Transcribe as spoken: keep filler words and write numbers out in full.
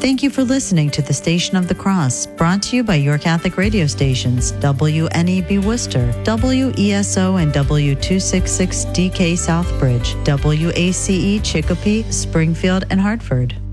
Thank you for listening to the Station of the Cross, brought to you by your Catholic radio stations, W N E B Worcester, W E S O and W two sixty-six D K Southbridge, W A C E Chicopee, Springfield, and Hartford.